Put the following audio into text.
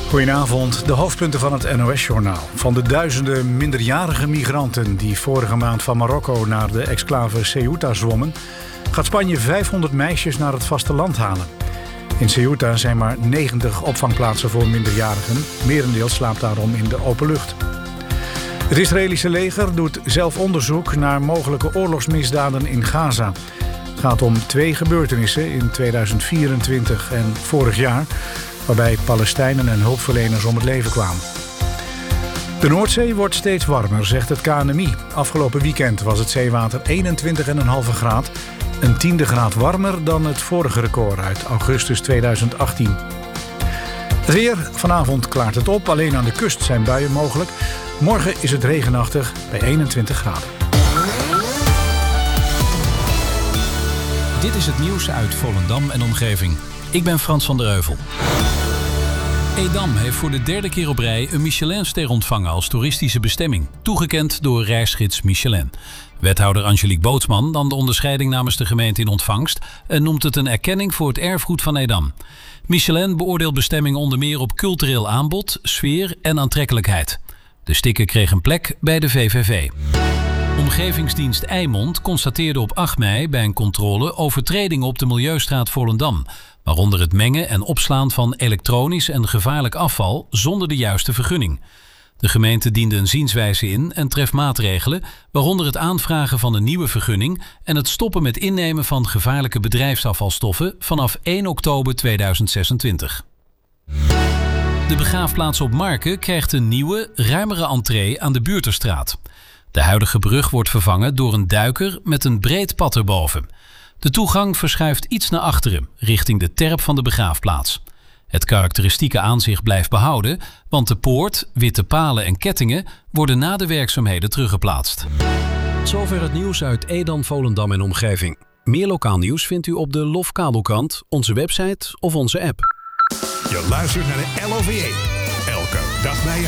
Goedenavond, de hoofdpunten van het NOS-journaal. Van de duizenden minderjarige migranten die vorige maand van Marokko naar de exclave Ceuta zwommen, gaat Spanje 500 meisjes naar het vasteland halen. In Ceuta zijn maar 90 opvangplaatsen voor minderjarigen. Merendeel slaapt daarom in de open lucht. Het Israëlische leger doet zelf onderzoek naar mogelijke oorlogsmisdaden in Gaza. Het gaat om 2 gebeurtenissen in 2024 en vorig jaar, waarbij Palestijnen en hulpverleners om het leven kwamen. De Noordzee wordt steeds warmer, zegt het KNMI. Afgelopen weekend was het zeewater 21,5 graad. Een 10e graad warmer dan het vorige record uit augustus 2018. Het weer. Vanavond klaart het op. Alleen aan de kust zijn buien mogelijk. Morgen is het regenachtig bij 21 graden. Dit is het nieuws uit Volendam en omgeving. Ik ben Frans van der Heuvel. Edam heeft voor de 3e keer op rij een Michelinster ontvangen als toeristische bestemming. Toegekend door reisgids Michelin. Wethouder Angelique Bootsman nam de onderscheiding namens de gemeente in ontvangst en noemt het een erkenning voor het erfgoed van Edam. Michelin beoordeelt bestemmingen onder meer op cultureel aanbod, sfeer en aantrekkelijkheid. De sticker kreeg een plek bij de VVV. Omgevingsdienst Eimond constateerde op 8 mei bij een controle overtredingen op de Milieustraat Volendam, waaronder het mengen en opslaan van elektronisch en gevaarlijk afval zonder de juiste vergunning. De gemeente diende een zienswijze in en treft maatregelen, waaronder het aanvragen van een nieuwe vergunning en het stoppen met innemen van gevaarlijke bedrijfsafvalstoffen vanaf 1 oktober 2026. De begraafplaats op Marken krijgt een nieuwe, ruimere entree aan de Buurterstraat. De huidige brug wordt vervangen door een duiker met een breed pad erboven. De toegang verschuift iets naar achteren, richting de terp van de begraafplaats. Het karakteristieke aanzicht blijft behouden, want de poort, witte palen en kettingen worden na de werkzaamheden teruggeplaatst. Zover het nieuws uit Edam, Volendam en omgeving. Meer lokaal nieuws vindt u op de LOF Kabelkrant, onze website of onze app. Je luistert naar de LOVE. Elke dag bij jou.